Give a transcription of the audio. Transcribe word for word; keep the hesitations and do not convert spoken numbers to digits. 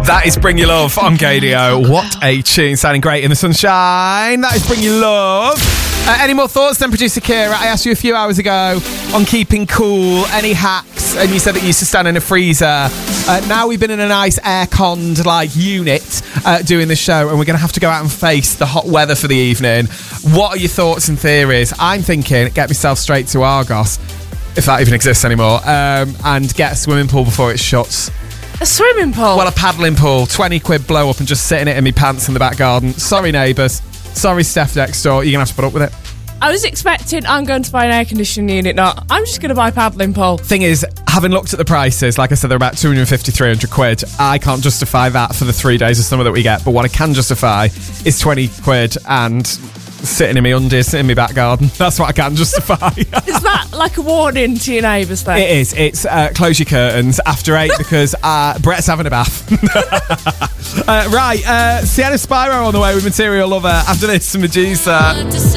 That is Bring Your Love on K D O. What a tune, sounding great in the sunshine. That is Bring Your Love. Uh, any more thoughts then, producer Kira? I asked you a few hours ago on keeping cool, any hacks, and you said that you used to stand in a freezer. Uh, now we've been in a nice air-conned like unit uh, doing the show, and we're going to have to go out and face the hot weather for the evening. What are your thoughts and theories? I'm thinking get myself straight to Argos, if that even exists anymore, um, and get a swimming pool before it shuts. A swimming pool? Well, a paddling pool. twenty quid blow up and just sit in it in my pants in the back garden. Sorry, neighbours. Sorry, Steph next door. You're going to have to put up with it. I was expecting I'm going to buy an air conditioning unit. Not. I'm just going to buy a paddling pool. Thing is, having looked at the prices, like I said, they're about two hundred fifty, three hundred quid. I can't justify that for the three days of summer that we get. But what I can justify is twenty quid and sitting in my undies in my back garden. That's what I can justify. Is that like a warning to your neighbours then? It is. It's uh, close your curtains after eight because uh, Brett's having a bath. uh, right, uh, Sienna Spyro on the way with Material Lover. After this, Medusa.